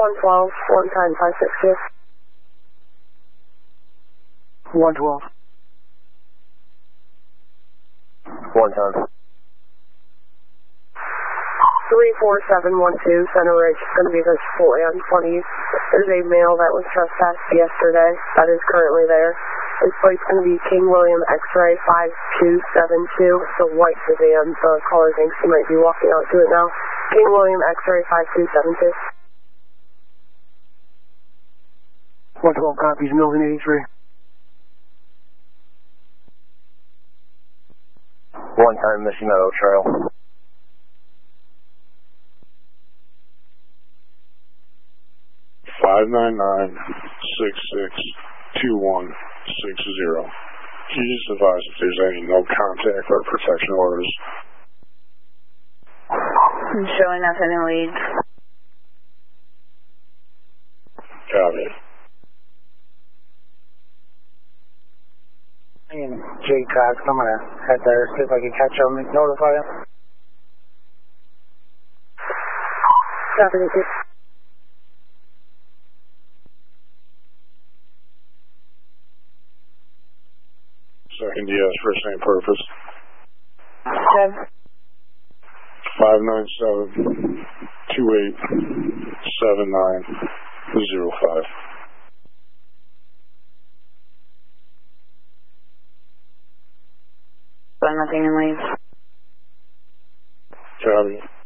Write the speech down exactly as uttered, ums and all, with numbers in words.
one twelve, one ten, five six two. one twelve. one ten. three four seven one two, Center Ridge, is going to be visible and twenty. There's a male that was trespassed yesterday that is currently there. His plate's going to be King William X-Ray five two seven two. It's a white sedan. The caller thinks he might be walking out to it now. King William X-Ray five two seven two. one twelve copies, Milton eighty-three. one ten, Mission Meadow Trail. five nine nine, six six two one six zero. Can you just advise if there's any no contact or protection orders? I'm showing up any leads. Copy. And Jay Cox, I'm going to head there, see if I can catch him and notify him. Copy, thank you. Second D S, first name purpose. Seven. five nine seven, two eight seven nine zero five. So nothing in leads. Copy.